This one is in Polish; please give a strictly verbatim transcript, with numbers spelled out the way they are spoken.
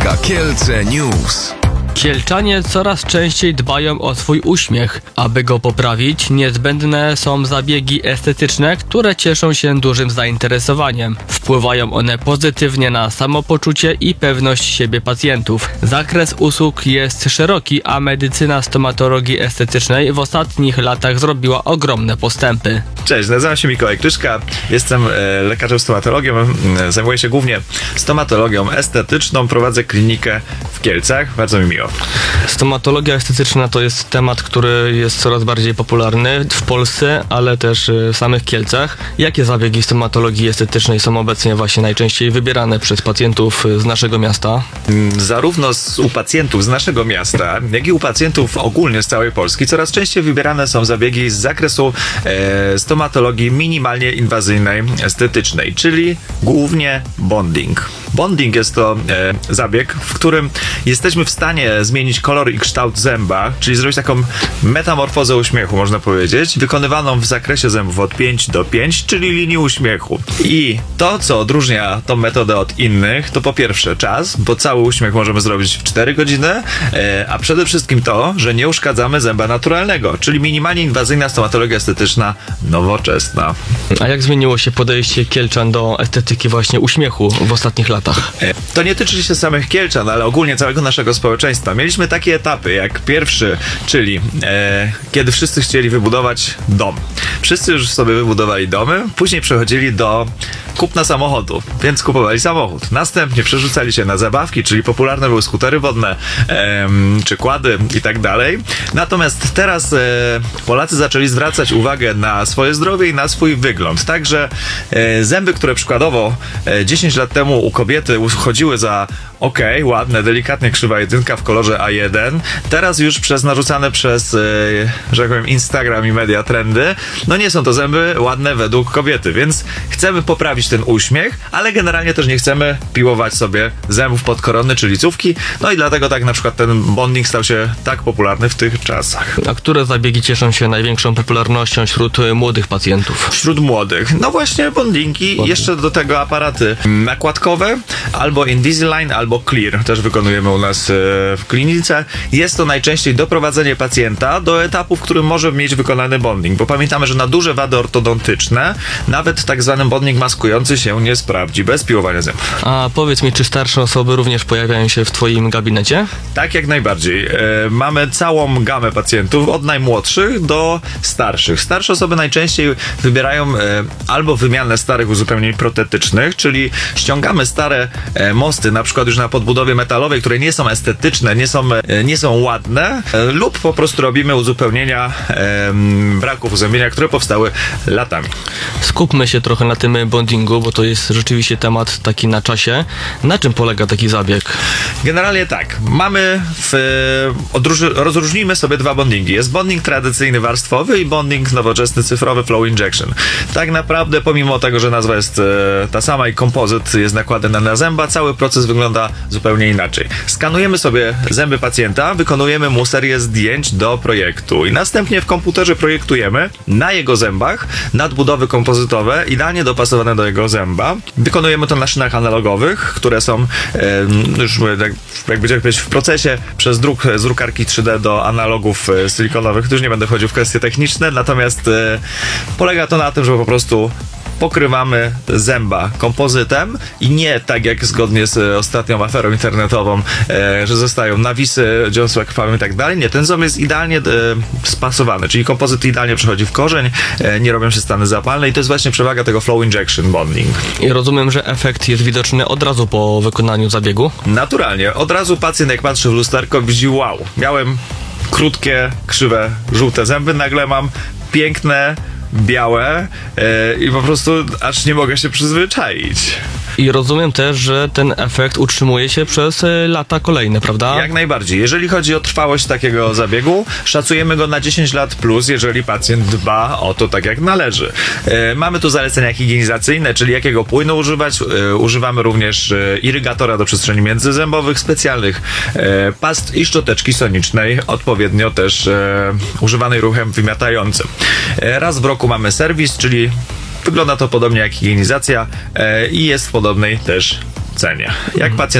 Mega Kielce News. Kielczanie coraz częściej dbają o swój uśmiech. Aby go poprawić, niezbędne są zabiegi estetyczne, które cieszą się dużym zainteresowaniem. Wpływają one pozytywnie na samopoczucie i pewność siebie pacjentów. Zakres usług jest szeroki, a medycyna stomatologii estetycznej w ostatnich latach zrobiła ogromne postępy. Cześć, nazywam się Mikołaj Kryszka, jestem e, lekarzem stomatologiem, e, zajmuję się głównie stomatologią estetyczną, prowadzę klinikę w Kielcach, bardzo mi miło. Stomatologia estetyczna to jest temat, który jest coraz bardziej popularny w Polsce, ale też w samych Kielcach. Jakie zabiegi stomatologii estetycznej są obecnie właśnie najczęściej wybierane przez pacjentów z naszego miasta? Zarówno z, u pacjentów z naszego miasta, jak i u pacjentów ogólnie z całej Polski coraz częściej wybierane są zabiegi z zakresu e, stomatologii minimalnie inwazyjnej estetycznej, czyli głównie bonding. Bonding jest to e, zabieg, w którym jesteśmy w stanie zmienić kolor i kształt zęba, czyli zrobić taką metamorfozę uśmiechu, można powiedzieć, wykonywaną w zakresie zębów od pięć do pięć, czyli linii uśmiechu. I to, co odróżnia tą metodę od innych, to po pierwsze czas, bo cały uśmiech możemy zrobić w cztery godziny, e, a przede wszystkim to, że nie uszkadzamy zęba naturalnego, czyli minimalnie inwazyjna stomatologia estetyczna nowoczesna. A jak zmieniło się podejście Kielczan do estetyki właśnie uśmiechu w ostatnich latach? E, to nie tyczy się samych Kielczan, ale ogólnie całego naszego społeczeństwa. Mieliśmy takie etapy, jak pierwszy, czyli e, kiedy wszyscy chcieli wybudować dom. Wszyscy już sobie wybudowali domy, później przechodzili do kupna samochodu, więc kupowali samochód. Następnie przerzucali się na zabawki, czyli popularne były skutery wodne, e, czy kłady i tak dalej. Natomiast teraz e, Polacy zaczęli zwracać uwagę na swoje zdrowie i na swój wygląd. Także e, zęby, które przykładowo e, dziesięć lat temu u kobiety uchodziły za ok, ładne, delikatnie krzywa jedynka w kolorze A jeden, teraz już przez narzucane przez, e, że tak powiem, Instagram i media trendy, no nie są to zęby ładne według kobiety, więc chcemy poprawić ten uśmiech, ale generalnie też nie chcemy piłować sobie zębów podkoronny czy licówki, no i dlatego tak na przykład ten bonding stał się tak popularny w tych czasach. A które zabiegi cieszą się największą popularnością wśród młodych pacjentów? Wśród młodych, no właśnie bondingi, Bonding. Jeszcze do tego aparaty nakładkowe, albo Invisalign, albo Clear, też wykonujemy u nas e, w klinice. Jest to najczęściej doprowadzenie pacjenta do etapu, w którym może mieć wykonany bonding, bo pamiętamy, że na duże wady ortodontyczne nawet tak zwany bonding maskujący się nie sprawdzi, bez piłowania zębów. A powiedz mi, czy starsze osoby również pojawiają się w twoim gabinecie? Tak, jak najbardziej. E, mamy całą gamę pacjentów, od najmłodszych do starszych. Starsze osoby najczęściej wybierają e, albo wymianę starych uzupełnień protetycznych, czyli ściągamy stare e, mosty, na przykład już na podbudowie metalowej, które nie są estetyczne, nie są, e, nie są ładne, e, lub po prostu robimy uzupełnienia e, braków uzębienia, które powstały latami. Skupmy się trochę na tym bondingu, bo to jest rzeczywiście temat taki na czasie. Na czym polega taki zabieg? Generalnie tak, mamy w, odróż, rozróżnijmy sobie dwa bondingi. Jest bonding tradycyjny warstwowy i bonding nowoczesny cyfrowy flow injection. Tak naprawdę, pomimo tego, że nazwa jest e, ta sama i kompozyt jest nakładany na zęba, cały proces wygląda zupełnie inaczej. Skanujemy sobie zęby pacjenta, wykonujemy mu serię zdjęć do projektu i następnie w komputerze projektujemy na jego zębach nadbudowy kompozytowe, idealnie dopasowane do jego zęba. Wykonujemy to na szynach analogowych, które są e, już jakby tak powiedzieć w procesie przez druk z drukarki trzy D do analogów e, silikonowych. Tu już nie będę wchodził w kwestie techniczne, natomiast e, polega to na tym, że po prostu pokrywamy zęba kompozytem i nie tak jak zgodnie z ostatnią aferą internetową, e, że zostają nawisy, dziąsła krwawym i tak dalej. Nie, ten ząb jest idealnie e, spasowany, czyli kompozyt idealnie przechodzi w korzeń, e, nie robią się stany zapalne i to jest właśnie przewaga tego flow injection bonding. I rozumiem, że efekt jest widoczny od razu po wykonaniu zabiegu? Naturalnie. Od razu pacjent jak patrzy w lusterko widzi, wow, miałem krótkie, krzywe, żółte zęby, nagle mam piękne, białe yy, i po prostu aż nie mogę się przyzwyczaić. I rozumiem też, że ten efekt utrzymuje się przez lata kolejne, prawda? Jak najbardziej. Jeżeli chodzi o trwałość takiego zabiegu, szacujemy go na dziesięć lat plus, jeżeli pacjent dba o to tak jak należy. E, mamy tu zalecenia higienizacyjne, czyli jakiego płynu używać. E, używamy również e, irygatora do przestrzeni międzyzębowych, specjalnych e, past i szczoteczki sonicznej, odpowiednio też e, używanej ruchem wymiatającym. E, raz w roku mamy serwis, czyli wygląda to podobnie jak higienizacja e, i jest w podobnej też cenie. Jak pacjent